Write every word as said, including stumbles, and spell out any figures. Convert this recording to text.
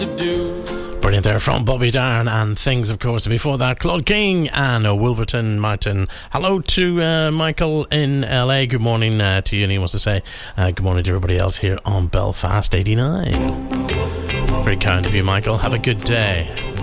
to do. Brilliant there from Bobby Darin and Things, of course. Before that, Claude King and uh, Wolverton Martin. Hello to uh, Michael in L A. Good morning uh, to you, and he wants to say uh, good morning to everybody else here on Belfast eighty-nine. Very kind of you, Michael. Have a good day.